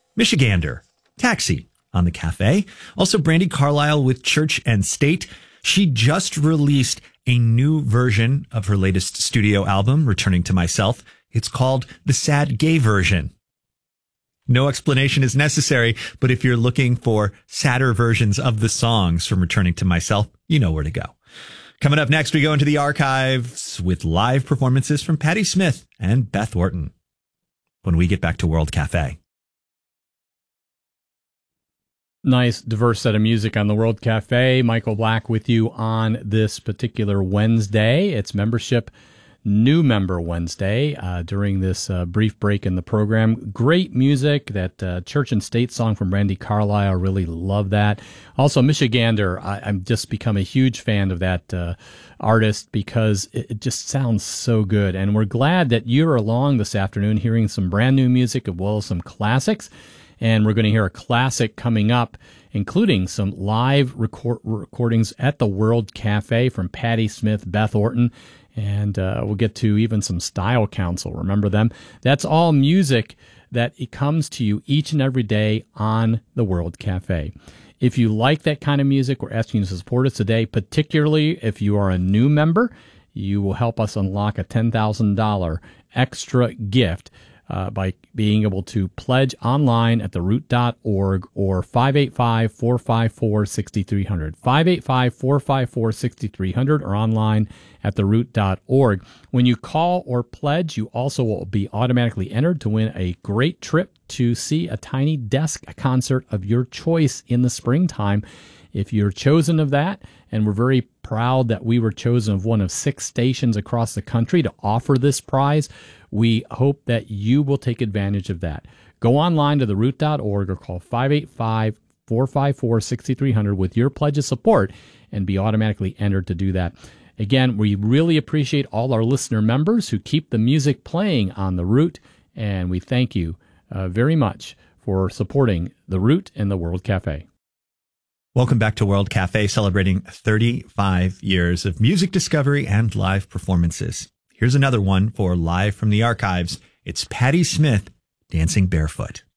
Michigander, Taxi on the Cafe. Also, Brandi Carlile with Church and State. She just released a new version of her latest studio album, Returning to Myself. It's called the Sad Gay Version. No explanation is necessary, but if you're looking for sadder versions of the songs from Returning to Myself, you know where to go. Coming up next, we go into the archives with live performances from Patti Smith and Beth Orton when we get back to World Cafe. Nice, diverse set of music on the World Cafe. Michael Black with you on this particular Wednesday. It's New Member Wednesday during this brief break in the program. Great music. That Church and State song from Brandi Carlile, really love that. Also, Michigander, I'm just become a huge fan of that artist because it just sounds so good. And we're glad that you're along this afternoon hearing some brand new music as well as some classics. And we're going to hear a classic coming up, including some live recordings at the World Cafe from Patti Smith, Beth Orton, and we'll get to even some Style Council. Remember them? That's all music that it comes to you each and every day on the World Cafe. If you like that kind of music, we're asking you to support us today, particularly if you are a new member. You will help us unlock a $10,000 extra gift by being able to pledge online at theroot.org or 585-454-6300. 585-454-6300 or online at theroot.org. When you call or pledge, you also will be automatically entered to win a great trip to see a Tiny Desk concert of your choice in the springtime. If you're chosen of that, and we're very proud that we were chosen of one of 6 stations across the country to offer this prize, we hope that you will take advantage of that. Go online to theroot.org or call 585-454-6300 with your pledge of support and be automatically entered to do that. Again, we really appreciate all our listener members who keep the music playing on The Root, and we thank you very much for supporting The Root and the World Cafe. Welcome back to World Cafe, celebrating 35 years of music discovery and live performances. Here's another one for Live from the Archives. It's Patti Smith, Dancing Barefoot.